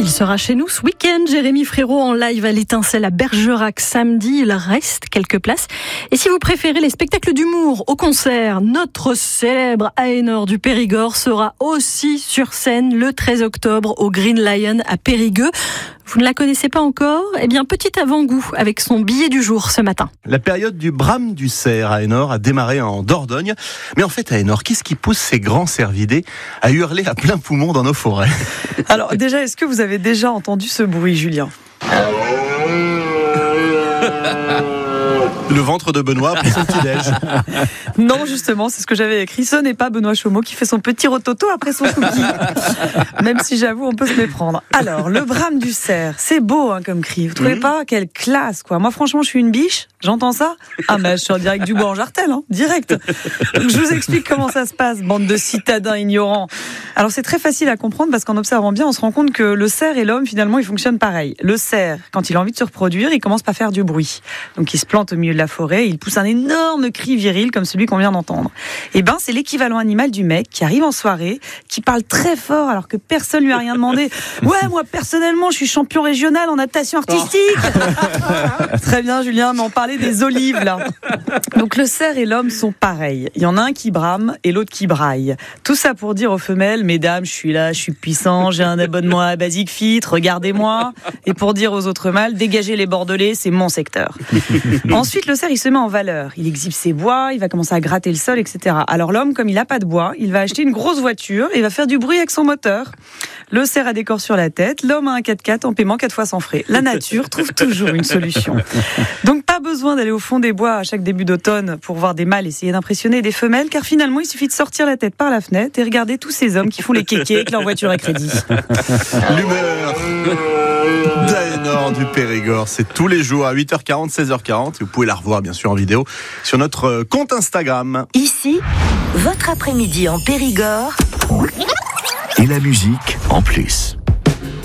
Il sera chez nous ce week-end. Jérémy Frérot en live à l'Étincelle à Bergerac samedi. Il reste quelques places. Et si vous préférez les spectacles d'humour au concert, notre célèbre Aénor du Périgord sera aussi sur scène le 13 octobre au Green Lion à Périgueux. Vous ne la connaissez pas encore ? Eh bien, petit avant-goût avec son billet du jour ce matin. La période du brame du cerf à Aénor a démarré en Dordogne. Mais en fait, à Aénor, qu'est-ce qui pousse ces grands cervidés à hurler à plein poumon dans nos forêts ? Alors déjà, est-ce que vous avez déjà entendu ce bruit, Julien ? Le ventre de Benoît pour son petit-déj. Non, justement, c'est ce que j'avais écrit. Ce n'est pas Benoît Chomeau qui fait son petit rototo après son cookie. Même si j'avoue, on peut se méprendre. Alors, le brame du cerf, c'est beau comme cri. Vous trouvez pas ? Quelle classe, quoi. Moi, franchement, je suis une biche. J'entends ça. Ah, mais je suis en direct du bois en Jartel, direct. Donc, je vous explique comment ça se passe, bande de citadins ignorants. Alors, c'est très facile à comprendre parce qu'en observant bien, on se rend compte que le cerf et l'homme, finalement, ils fonctionnent pareil. Le cerf, quand il a envie de se reproduire, il commence par faire du bruit. Donc, il se plante au milieu de la forêt, il pousse un énorme cri viril comme celui qu'on vient d'entendre. Et ben, c'est l'équivalent animal du mec qui arrive en soirée, qui parle très fort alors que personne lui a rien demandé. Ouais, moi, personnellement, je suis champion régional en natation artistique. Très bien, Julien, mais on parlait des olives, là. Donc, le cerf et l'homme sont pareils. Il y en a un qui brame et l'autre qui braille. Tout ça pour dire aux femelles, mesdames, je suis là, je suis puissant, j'ai un abonnement à Basic Fit, regardez-moi. Et pour dire aux autres mâles, dégagez les Bordelais, c'est mon secteur. Ensuite, le cerf, il se met en valeur. Il exhibe ses bois, il va commencer à gratter le sol, etc. Alors l'homme, comme il n'a pas de bois, il va acheter une grosse voiture et il va faire du bruit avec son moteur. Le cerf a des corps sur la tête, l'homme a un 4x4 en paiement 4 fois sans frais. La nature trouve toujours une solution. Donc pas besoin d'aller au fond des bois à chaque début d'automne pour voir des mâles essayer d'impressionner des femelles, car finalement il suffit de sortir la tête par la fenêtre et regarder tous ces hommes qui font les kékés avec leur voiture à crédit. L'humeur d'Aénor du Périgord, c'est tous les jours à 8h40, 16h40. Et vous pouvez la revoir bien sûr en vidéo sur notre compte Instagram. Ici, votre après-midi en Périgord. Et la musique en plus.